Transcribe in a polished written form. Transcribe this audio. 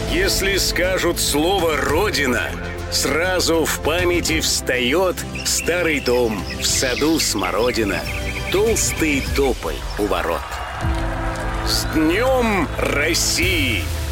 Если скажут слово «Родина», сразу в памяти встает старый дом, в саду смородина, толстый тополь у ворот. С Днем России!